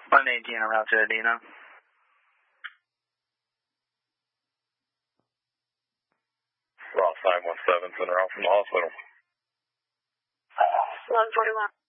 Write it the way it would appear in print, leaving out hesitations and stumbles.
118 en route to Adena. Ross 917 en route from the hospital. 1141.